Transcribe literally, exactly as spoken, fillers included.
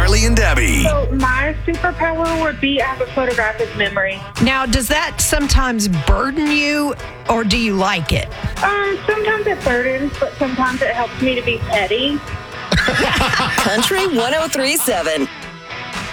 Carly and Debbie. So my superpower would be I have a photographic memory. Now, does that sometimes burden you, or do you like it? Um, sometimes it burdens, but sometimes it helps me to be petty. Country one oh three point seven.